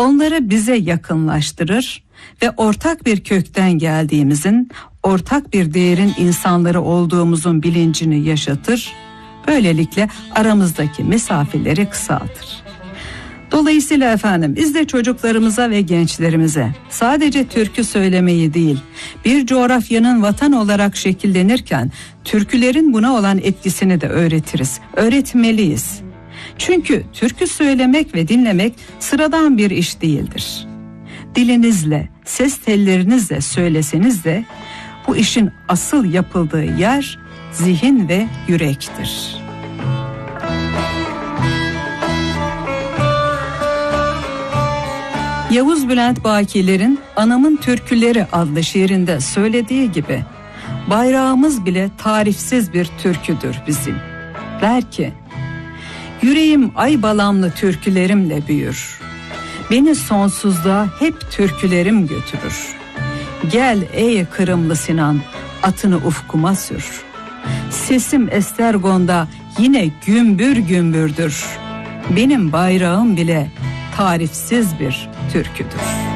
onları bize yakınlaştırır ve ortak bir kökten geldiğimizin, ortak bir değerin insanları olduğumuzun bilincini yaşatır. Böylelikle aramızdaki mesafeleri kısaltır. Dolayısıyla efendim biz de çocuklarımıza ve gençlerimize sadece türkü söylemeyi değil, bir coğrafyanın vatan olarak şekillenirken türkülerin buna olan etkisini de öğretiriz, öğretmeliyiz. Çünkü türkü söylemek ve dinlemek sıradan bir iş değildir. Dilinizle, ses tellerinizle söyleseniz de bu işin asıl yapıldığı yer zihin ve yürektir. Yavuz Bülent Bakiler'in Anamın Türküleri adlı şiirinde söylediği gibi bayrağımız bile tarifsiz bir türküdür bizim. Der ki, yüreğim ay balamlı türkülerimle büyür. Beni sonsuzluğa hep türkülerim götürür. Gel ey Kırımlı Sinan, atını ufkuma sür. Sesim Estergon'da yine gümbür gümbürdür. Benim bayrağım bile tarifsiz bir türküdür.